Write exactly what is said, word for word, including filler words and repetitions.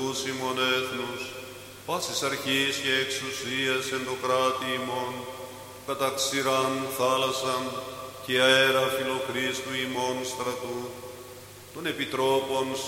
τους ημών έθνους, πάσης αρχής και εξουσίας εν το κράτη ημών, κατά ξηράν θάλασσαν και αέρα φιλοχρίστου ημών στρατού, των επιτρόπων